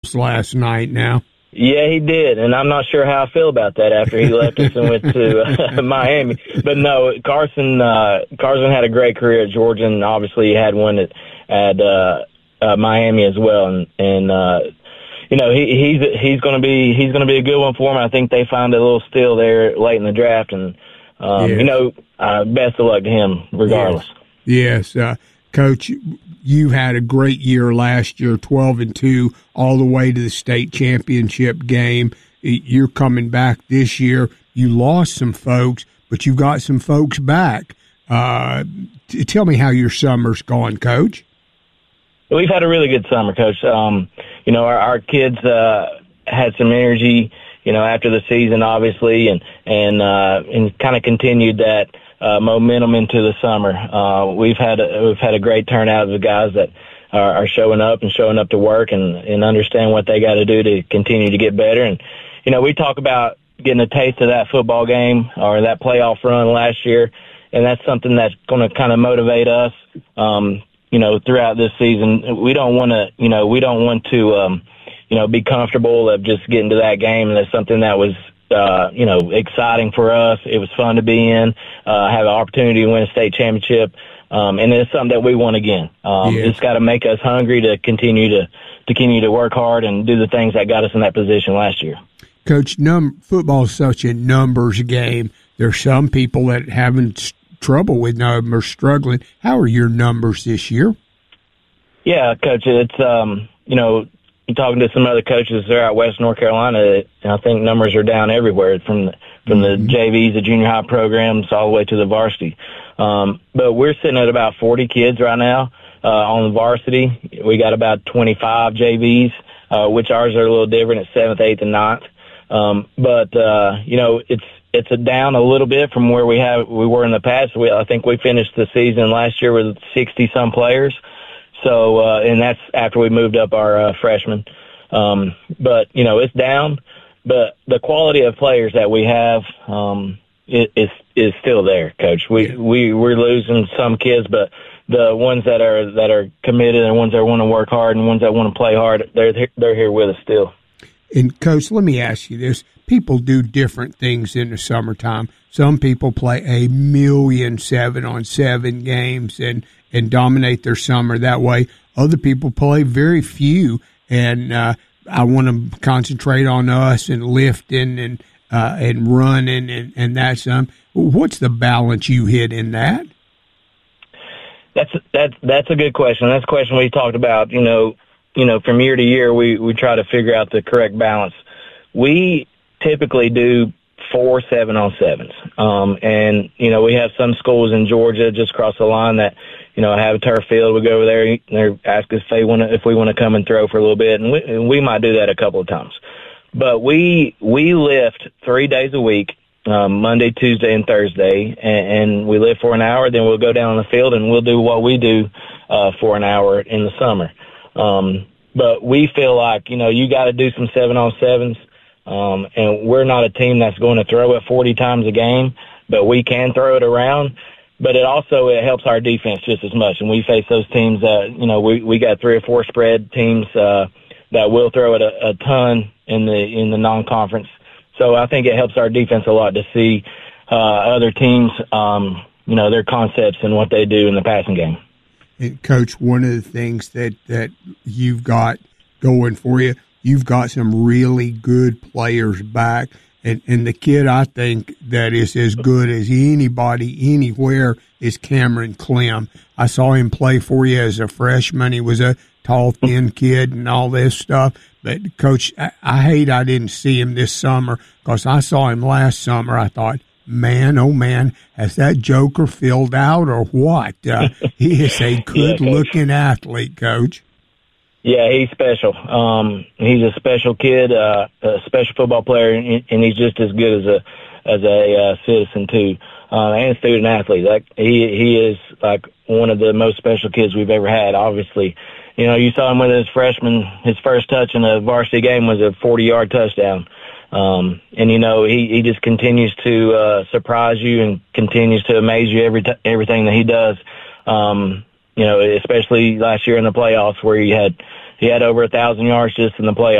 playoffs last night now. Yeah, he did, and I'm not sure how I feel about that after he left us and went to Miami. But no, Carson had a great career at Georgia, and obviously he had one at Miami as well. And you know, he's going to be a good one for him. I think they found a little steal there late in the draft, and you know, best of luck to him regardless. Yes. Coach, you had a great year last year, 12-2, all the way to the state championship game. You're coming back this year. You lost some folks, but you got some folks back. Tell me how your summer's gone, Coach. We've had a really good summer, Coach. You know, our kids had some energy, you know, after the season, obviously, and kind of continued that momentum into the summer. We've had a great turnout of the guys that are showing up to work and understand what they got to do to continue to get better. And, you know, we talk about getting a taste of that football game or that playoff run last year, and that's something that's going to kind of motivate us, you know, throughout this season. We don't want to, you know, be comfortable of just getting to that game. And that's something that was, you know, exciting for us. It was fun to be in, have an opportunity to win a state championship. And it's something that we want again. It's got to make us hungry to continue to work hard and do the things that got us in that position last year. Coach, football is such a numbers game. There's some people that having trouble with numbers, struggling. How are your numbers this year? Yeah, Coach, it's, you know, talking to some other coaches there out west North Carolina, I think numbers are down everywhere from the JVs, the junior high programs, all the way to the varsity. But we're sitting at about 40 kids right now on the varsity. We got about 25 JVs, which ours are a little different at 7th, 8th, and 9th. But you know, it's down a little bit from where we were in the past. I think we finished the season last year with 60-some players. So, and that's after we moved up our freshmen. But, you know, it's down, but the quality of players that we have, is still there, Coach. We're losing some kids, but the ones that are committed and ones that want to work hard and ones that want to play hard, they're here with us still. And Coach, let me ask you this. People do different things in the summertime. Some people play 1,000,000 7-on-7 games and dominate their summer that way. Other people play very few, and I want to concentrate on us and lifting and running and that's what's the balance you hit in that? That's a good question. That's a question we talked about. You know, from year to year, we try to figure out the correct balance. We typically do 4 7-on-7s. And, you know, we have some schools in Georgia just across the line that, you know, have a turf field. We go over there and they ask us if we want to come and throw for a little bit. And we might do that a couple of times. But we lift 3 days a week, Monday, Tuesday, and Thursday. And we lift for an hour. Then we'll go down on the field and we'll do what we do for an hour in the summer. But we feel like, you know, you got to do some 7-on-7s. And we're not a team that's going to throw it 40 times a game, but we can throw it around. But it helps our defense just as much. And we face those teams that, you know, we got 3 or 4 spread teams that will throw it a ton in the non-conference. So I think it helps our defense a lot to see other teams, you know, their concepts and what they do in the passing game. And Coach, one of the things that you've got going for you, you've got some really good players back. And the kid I think that is as good as anybody anywhere is Cameron Clem. I saw him play for you as a freshman. He was a tall, thin kid and all this stuff. But, Coach, I hate I didn't see him this summer because I saw him last summer. I thought, man, oh, man, has that joker filled out or what? He is a good-looking athlete, Coach. Yeah, he's special. He's a special kid, a special football player, and he's just as good as a citizen too, and a student athlete. Like he is like one of the most special kids we've ever had. Obviously, you know, you saw him with his freshman. His first touch in a varsity game was a 40-yard touchdown. And you know, he just continues to surprise you and continues to amaze you everything that he does. You know, especially last year in the playoffs where he had over 1,000 yards just in the playoffs.